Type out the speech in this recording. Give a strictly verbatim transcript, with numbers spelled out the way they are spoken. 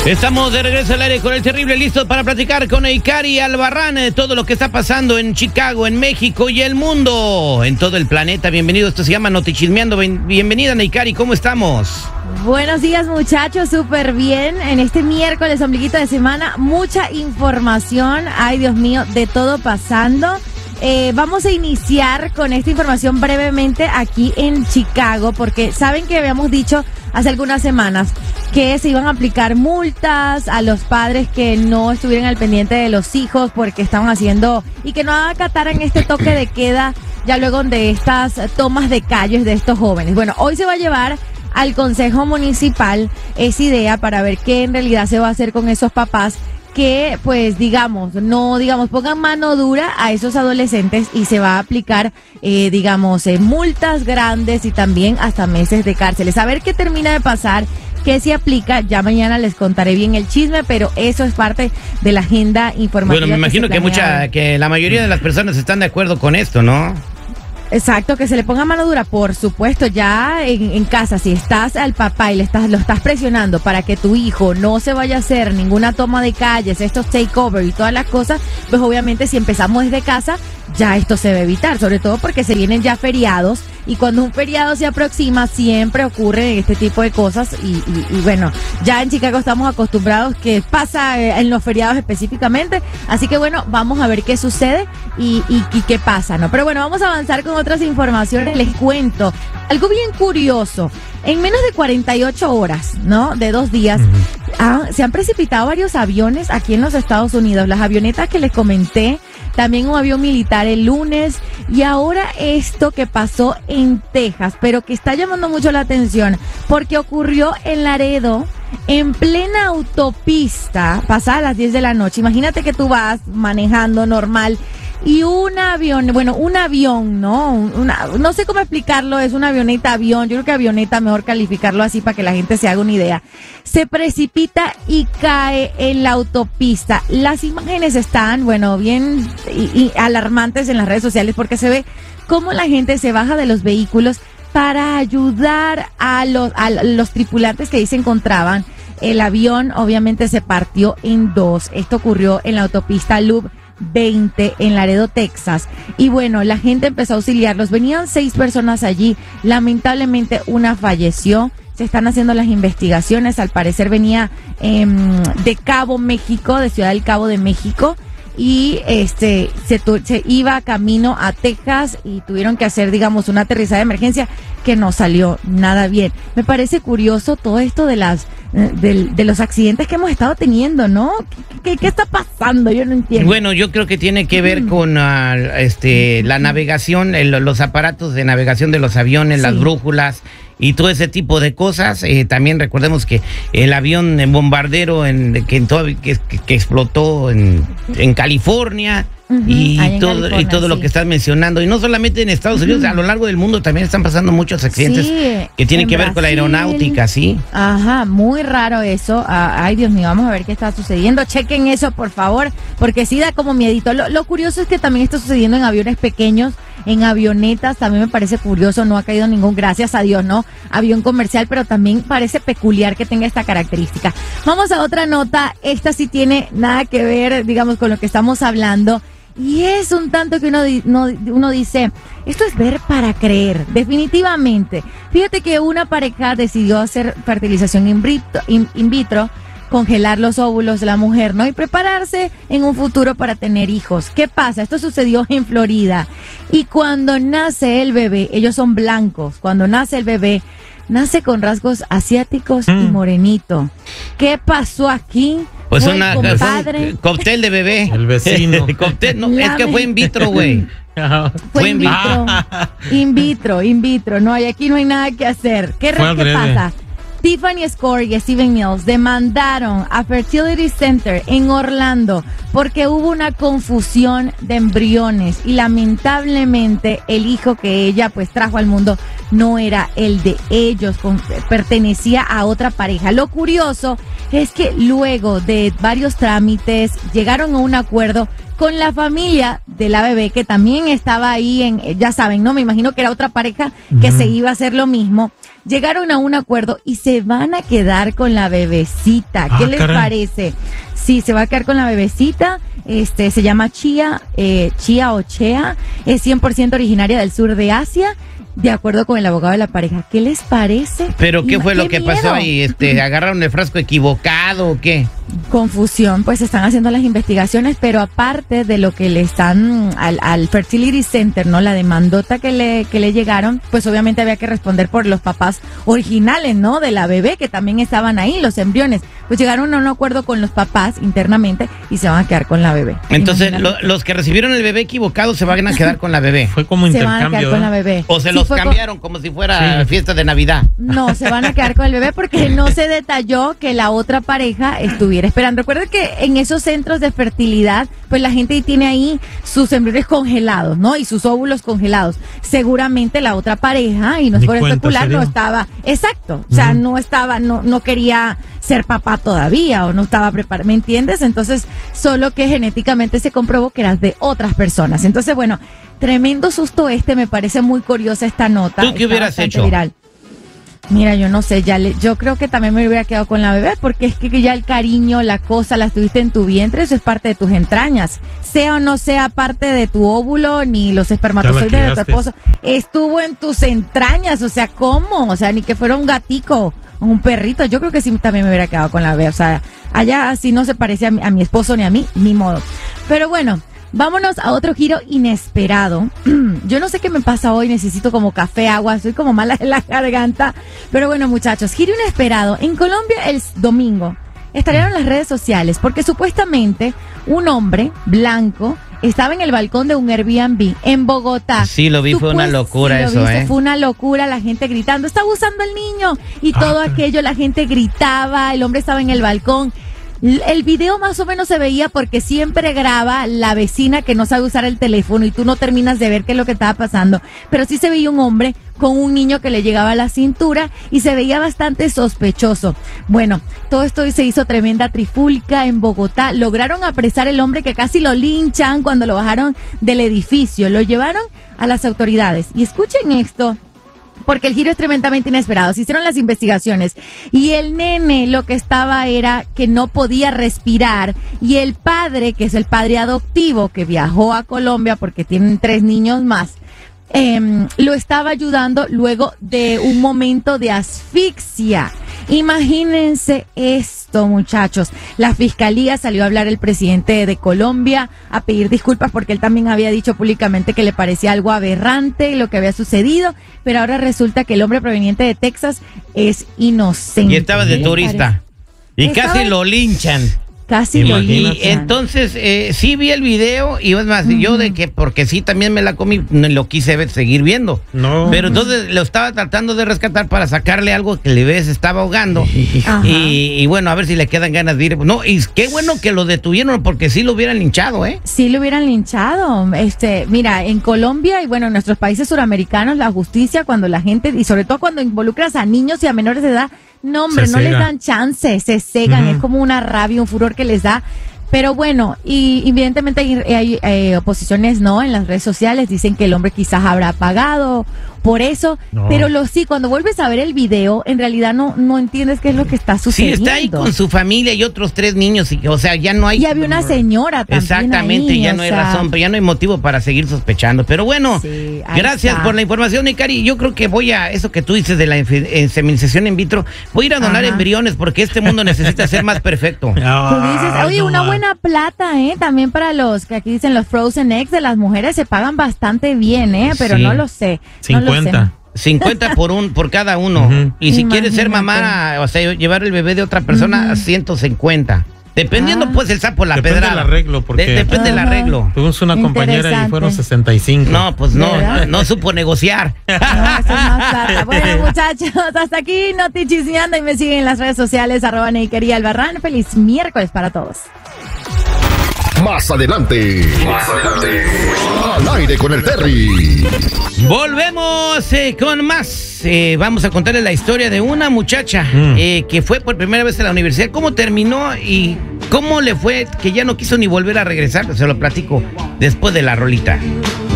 Estamos de regreso al aire con el terrible, listos para platicar con Ikari Albarrán de todo lo que está pasando en Chicago, en México y el mundo, en todo el planeta. Bienvenido, esto se llama Notichismeando. Bienvenida, Ikari, ¿cómo estamos? Buenos días, muchachos, súper bien. En este miércoles, ombliguito de semana, mucha información. Ay, Dios mío, de todo pasando. Eh, vamos a iniciar con esta información brevemente aquí en Chicago, porque saben que habíamos dicho hace algunas semanas que se iban a aplicar multas a los padres que no estuvieran al pendiente de los hijos porque estaban haciendo y que no acataran este toque de queda ya luego de estas tomas de calles de estos jóvenes. Bueno, hoy se va a llevar al Consejo Municipal esa idea para ver qué en realidad se va a hacer con esos papás que, pues, digamos, no, digamos, pongan mano dura a esos adolescentes y se va a aplicar, eh, digamos, eh, multas grandes y también hasta meses de cárceles. A ver qué termina de pasar, qué se aplica, ya mañana les contaré bien el chisme, pero eso es parte de la agenda informativa. Bueno, me imagino que, que mucha, que la mayoría de las personas están de acuerdo con esto, ¿no? Exacto, que se le ponga mano dura, por supuesto, ya en, en casa, si estás al papá y le estás, lo estás presionando para que tu hijo no se vaya a hacer ninguna toma de calles, estos takeover y todas las cosas, pues obviamente si empezamos desde casa, ya esto se debe evitar, sobre todo porque se vienen ya feriados y cuando un feriado se aproxima siempre ocurre este tipo de cosas y, y, y bueno, ya en Chicago estamos acostumbrados que pasa en los feriados específicamente, así que bueno, vamos a ver qué sucede y, y, y qué pasa, ¿no? Pero bueno, vamos a avanzar con otras informaciones. Les cuento algo bien curioso. En menos de cuarenta y ocho horas, ¿no? De dos días, uh-huh. ah, se han precipitado varios aviones aquí en los Estados Unidos. Las avionetas que les comenté, también un avión militar el lunes y ahora esto que pasó en Texas, pero que está llamando mucho la atención porque ocurrió en Laredo, en plena autopista, pasada las diez de la noche. Imagínate que tú vas manejando normal y un avión, bueno, un avión, ¿no? Una, no sé cómo explicarlo, es una avioneta avión, yo creo que avioneta mejor calificarlo así para que la gente se haga una idea. Se precipita y cae en la autopista. Las imágenes están, bueno, bien y, y alarmantes en las redes sociales porque se ve cómo la gente se baja de los vehículos para ayudar a los, a los tripulantes que ahí se encontraban. El avión obviamente se partió en dos. Esto ocurrió en la autopista Loop veinte en Laredo, Texas. Y bueno, la gente empezó a auxiliarlos. Venían seis personas allí. Lamentablemente una falleció. Se están haciendo las investigaciones. Al parecer venía eh, de Cabo, México, de Ciudad del Cabo de México. Y este se, tu, se iba camino a Texas y tuvieron que hacer, digamos, una aterrizaje de emergencia que no salió nada bien. Me parece curioso todo esto de las de, de los accidentes que hemos estado teniendo, ¿no? ¿Qué, qué, qué está pasando? Yo no entiendo. Bueno, yo creo que tiene que ver con uh, este la navegación, el, los aparatos de navegación de los aviones, sí. Las brújulas y todo ese tipo de cosas. Eh, también recordemos que el avión en bombardero en, que, en todo, que, que explotó en, en California. Uh-huh, y todo y todo sí. Lo que estás mencionando, y no solamente en Estados Unidos, uh-huh. A lo largo del mundo también están pasando muchos accidentes sí, que tienen que ver Brasil. Con la aeronáutica, ¿sí? Ajá, muy raro eso. Ah, ay, Dios mío, vamos a ver qué está sucediendo. Chequen eso, por favor, porque sí da como miedito. Lo, lo curioso es que también está sucediendo en aviones pequeños, en avionetas, también me parece curioso, no ha caído ningún, gracias a Dios, ¿no? Avión comercial, pero también parece peculiar que tenga esta característica. Vamos a otra nota, esta sí tiene nada que ver, digamos, con lo que estamos hablando. Y es un tanto que uno, no, uno dice, esto es ver para creer, definitivamente. Fíjate que una pareja decidió hacer fertilización in vitro, in, in vitro, congelar los óvulos de la mujer, ¿no? Y prepararse en un futuro para tener hijos. ¿Qué pasa? Esto sucedió en Florida. Y cuando nace el bebé, ellos son blancos, cuando nace el bebé, nace con rasgos asiáticos mm. y morenito. ¿Qué pasó aquí? Pues una compadre. Cóctel de bebé. El vecino. Cóctel, no, es que fue in vitro, güey. Fue, fue in vitro. In vitro, in vitro. No, y aquí no hay nada que hacer. ¿Qué, ¿qué pasa? Tiffany Score y Steven Mills demandaron a Fertility Center en Orlando porque hubo una confusión de embriones y lamentablemente el hijo que ella pues trajo al mundo no era el de ellos, con, pertenecía a otra pareja. Lo curioso es que luego de varios trámites llegaron a un acuerdo con la familia de la bebé, que también estaba ahí en, ya saben, ¿no? Me imagino que era otra pareja que uh-huh. se iba a hacer lo mismo. Llegaron a un acuerdo y se van a quedar con la bebecita. ¿Qué ah, les caray. parece? Sí, se va a quedar con la bebecita. Este, se llama Chia, eh, Chia o Chea. Es cien por ciento originaria del sur de Asia. De acuerdo con el abogado de la pareja. ¿Qué les parece? ¿Pero qué fue qué lo que miedo? pasó ahí? Este, ¿agarraron el frasco equivocado o qué? Confusión, pues están haciendo las investigaciones, pero aparte de lo que le están al, al Fertility Center, ¿no? La demandota que le, que le llegaron, pues obviamente había que responder por los papás originales, ¿no? De la bebé, que también estaban ahí, los embriones. Pues llegaron a un acuerdo con los papás internamente y se van a quedar con la bebé. Entonces, lo, los que recibieron el bebé equivocado se van a quedar con la bebé. Fue como se intercambio. Se van a quedar con la bebé. O se sí, los cambiaron con... como si fuera sí. fiesta de Navidad. No, se van a quedar con el bebé porque no se detalló que la otra pareja estuviera esperando. Recuerden que en esos centros de fertilidad, pues la gente tiene ahí sus embriones congelados, ¿no? Y sus óvulos congelados. Seguramente la otra pareja, y no es por especular, no estaba, exacto, o sea, uh-huh. no estaba, no, no quería ser papá todavía o no estaba preparado, ¿me entiendes? Entonces, solo que genéticamente se comprobó que eras de otras personas. Entonces, bueno, tremendo susto este, me parece muy curiosa esta nota. ¿Tú qué hubieras hecho? Viral. Mira, yo no sé, ya le, yo creo que también me hubiera quedado con la bebé, porque es que ya el cariño, la cosa, la tuviste en tu vientre, eso es parte de tus entrañas. Sea o no sea parte de tu óvulo, ni los espermatozoides de tu esposo, estuvo en tus entrañas, o sea, ¿cómo? O sea, ni que fuera un gatico, un perrito, yo creo que sí también me hubiera quedado con la bebé, o sea, allá sí no se parece a mi, a mi esposo ni a mí, ni modo. Pero bueno, vámonos a otro giro inesperado. Yo no sé qué me pasa hoy, necesito como café, agua, estoy como mala en la garganta. Pero bueno, muchachos, giro inesperado. En Colombia el domingo estallaron las redes sociales porque supuestamente un hombre blanco estaba en el balcón de un Airbnb en Bogotá. Sí, lo vi, fue una locura sí, eso, viste, ¿eh? Fue una locura, la gente gritando, está abusando el niño. Y ah, todo aquello, la gente gritaba, el hombre estaba en el balcón. El video más o menos se veía porque siempre graba la vecina que no sabe usar el teléfono y tú no terminas de ver qué es lo que estaba pasando. Pero sí se veía un hombre con un niño que le llegaba a la cintura y se veía bastante sospechoso. Bueno, todo esto se hizo tremenda trifulca en Bogotá. Lograron apresar al hombre que casi lo linchan cuando lo bajaron del edificio. Lo llevaron a las autoridades. Y escuchen esto, porque el giro es tremendamente inesperado. Se hicieron las investigaciones y el nene lo que estaba era que no podía respirar y el padre, que es el padre adoptivo que viajó a Colombia porque tienen tres niños más, eh, lo estaba ayudando luego de un momento de asfixia. Imagínense esto, muchachos. La fiscalía salió a hablar el presidente de Colombia a pedir disculpas porque él también había dicho públicamente que le parecía algo aberrante lo que había sucedido, pero ahora resulta que el hombre proveniente de Texas es inocente. Y estaba de turista. Y estaba casi lo linchan. Casi lo linchan. Y entonces, eh, sí vi el video y es más, uh-huh. yo de que, porque sí también me la comí, no lo quise ver, seguir viendo. No. Pero entonces lo estaba tratando de rescatar para sacarle algo que le ves, estaba ahogando. y, y bueno, a ver si le quedan ganas de ir. No, y qué bueno que lo detuvieron porque sí lo hubieran linchado, ¿eh? Sí lo hubieran linchado. Este, mira, en Colombia y bueno, en nuestros países suramericanos, la justicia, cuando la gente, y sobre todo cuando involucras a niños y a menores de edad, no, hombre, se no cega. Les dan chance, se cegan, uh-huh. es como una rabia, un furor que les da. Pero bueno, y evidentemente hay, hay, hay oposiciones, ¿no? En las redes sociales dicen que el hombre quizás habrá pagado por eso, no. pero lo sí, cuando vuelves a ver el video, en realidad no, no entiendes qué es lo que está sucediendo. Sí, está ahí con su familia y otros tres niños, y, o sea, ya no hay... Y había una señora también. Exactamente, ahí, ya no hay sea... razón, pero ya no hay motivo para seguir sospechando. Pero bueno, sí, gracias está. por la información, Nicari. Yo creo que voy a, eso que tú dices de la inseminización in vitro, voy a ir a donar Ajá. embriones porque este mundo necesita ser más perfecto. Tú dices, oye, una buena plata, ¿eh? También para los, que aquí dicen los frozen eggs de las mujeres se pagan bastante bien, ¿eh? Pero sí. no lo sé. cincuenta. No lo sé. cincuenta por un por cada uno. Uh-huh. Y si Imagínate. quieres ser mamá, o sea, llevar el bebé de otra persona, uh-huh. ciento cincuenta. Dependiendo, ah. pues, el sapo, la depende pedrada. Del arreglo, porque de, depende uh-huh. del arreglo. Tuvimos una compañera y fueron sesenta y cinco. No, pues no, no, no supo negociar. No, eso es más plata. Bueno, muchachos, hasta aquí Noti Chismeando y me siguen en las redes sociales, arroba Neikería Albarrán. Feliz miércoles para todos. Más adelante, más adelante, al aire con el Terry. Volvemos eh, con más pues eh, vamos a contarles la historia de una muchacha mm. eh, que fue por primera vez a la universidad. ¿Cómo terminó y cómo le fue que ya no quiso ni volver a regresar? Se lo platico después de la rolita.